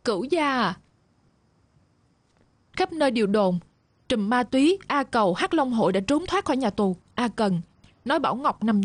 Cửu gia à? Khắp nơi đều đồn trùm ma túy A Cầu Hắc Long Hội đã trốn thoát khỏi nhà tù. A Cần nói Bảo Ngọc nằm